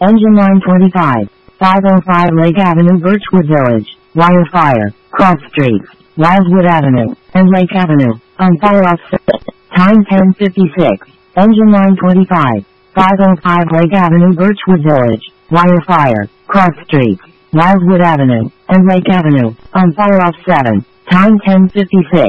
Engine line 25. 505 Lake Avenue, Birchwood Village. Wire fire. Cross streets. Wildwood Avenue and Lake Avenue. On fire off. Time 10:56. Engine line 25. 505 Lake Avenue, Birchwood Village. Wire fire. Cross streets. Wildwood Avenue and Lake Avenue. On fire off 7. Time 10:56.